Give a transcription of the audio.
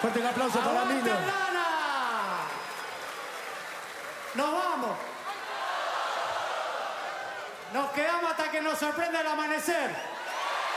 Fuerte el aplauso para ¡Aguante Milo. Aldana! ¡Nos vamos! Nos quedamos hasta que nos sorprenda el amanecer.